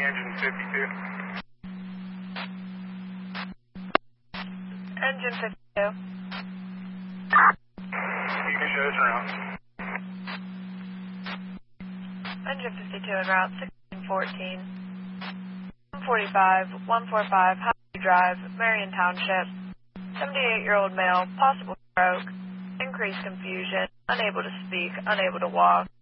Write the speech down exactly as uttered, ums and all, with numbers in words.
engine fifty-two. Engine fifty-two. You can show us around. Engine fifty-two en route sixteen fourteen. one forty-five, one forty-five, Highview Drive, Marion Township. seventy-eight-year-old male, possible stroke, increased confusion, unable to speak, unable to walk.